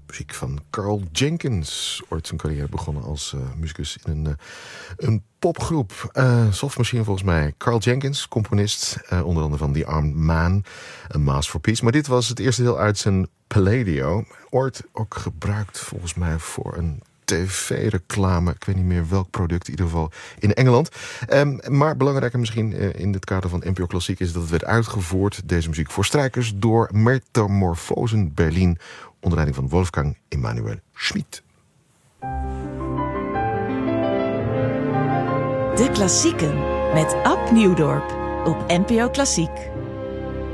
Muziek van Carl Jenkins. Ooit zijn carrière begonnen als muzikus in een popgroep. Soft Machine volgens mij. Carl Jenkins, componist. Onder andere van The Armed Man. Een Mass for Peace. Maar dit was het eerste deel uit zijn Palladio. Ooit ook gebruikt volgens mij voor een tv-reclame. Ik weet niet meer welk product, in ieder geval in Engeland. Maar belangrijker misschien in het kader van NPO Klassiek is dat het werd uitgevoerd, deze muziek, voor strijkers door Metamorphosen Berlin onder leiding van Wolfgang Emanuel Schmid. De Klassieken met Ab Nieuwdorp op NPO Klassiek.